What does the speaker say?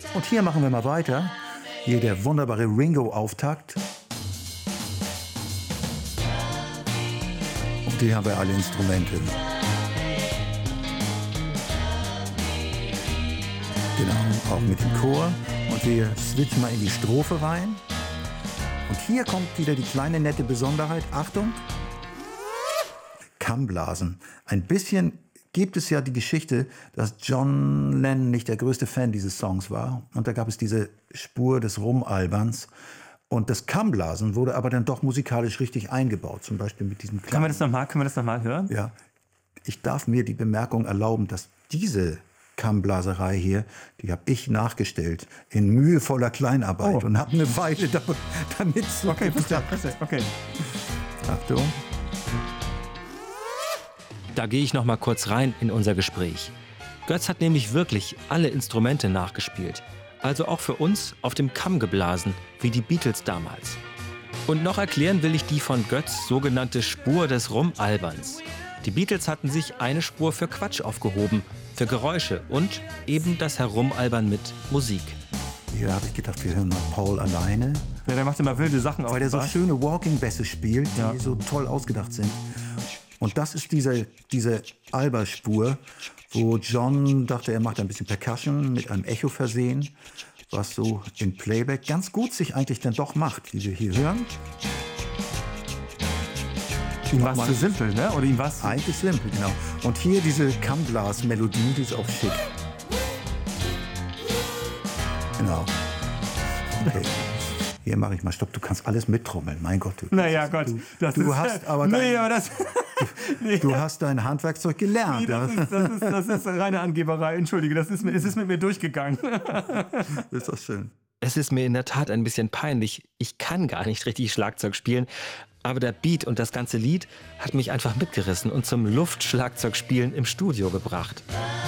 Und hier machen wir mal weiter. Hier der wunderbare Ringo-Auftakt. Und hier haben wir alle Instrumente. Genau, auch mit dem Chor. Und wir switchen mal in die Strophe rein. Und hier kommt wieder die kleine nette Besonderheit. Achtung! Kammblasen. Ein bisschen gibt es ja die Geschichte, dass John Lennon nicht der größte Fan dieses Songs war. Und da gab es diese Spur des Rumalberns. Und das Kammblasen wurde aber dann doch musikalisch richtig eingebaut. Zum Beispiel mit diesem Können wir das noch mal hören? Ja. Ich darf mir die Bemerkung erlauben, dass diese Kammblaserei hier, die habe ich nachgestellt in mühevoller Kleinarbeit und habe eine Weile damit so Okay. Achtung. Da gehe ich noch mal kurz rein in unser Gespräch. Götz hat nämlich wirklich alle Instrumente nachgespielt. Also auch für uns auf dem Kamm geblasen, wie die Beatles damals. Und noch erklären will ich die von Götz sogenannte Spur des Rumalberns. Die Beatles hatten sich eine Spur für Quatsch aufgehoben, für Geräusche und eben das Herumalbern mit Musik. Hier habe ich gedacht, wir hören mal Paul alleine. Ja, der macht immer wilde Sachen auf. Weil der so schöne Walking-Bässe spielt, die so toll ausgedacht sind. Und das ist diese Alberspur, wo John dachte, er macht ein bisschen Percussion mit einem Echo versehen, was so in Playback ganz gut sich eigentlich dann doch macht, wie wir hier hören. Ihm war es zu simpel, ne? Oder ihm war es eigentlich simpel, genau. Und hier diese Kammblas-Melodie, die ist auch schick. Genau. Okay. Hier mache ich mal Stopp. Du kannst alles mittrommeln. Mein Gott. Du hast dein Handwerkzeug gelernt. Das ist reine Angeberei. Entschuldige, es ist mit mir durchgegangen. Ist das schön. Es ist mir in der Tat ein bisschen peinlich. Ich kann gar nicht richtig Schlagzeug spielen. Aber der Beat und das ganze Lied hat mich einfach mitgerissen und zum Luftschlagzeugspielen im Studio gebracht.